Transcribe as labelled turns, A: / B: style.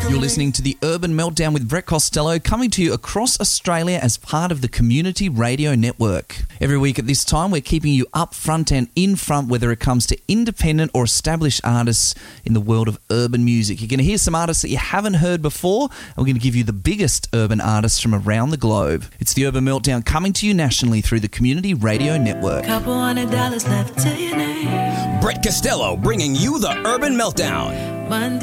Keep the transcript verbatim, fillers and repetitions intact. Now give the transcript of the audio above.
A: You're listening to the Urban Meltdown with Brett Costello, coming to you across Australia as part of the Community Radio Network. Every week at this time, we're keeping you up front and in front, whether it comes to independent or established artists in the world of urban music. You're going to hear some artists that you haven't heard before, and we're going to give you the biggest urban artists from around the globe. It's the Urban Meltdown coming to you nationally through the Community Radio Network.
B: Couple hundred dollars left to your name.
C: Brett Costello bringing you the Urban Meltdown.
B: Monday.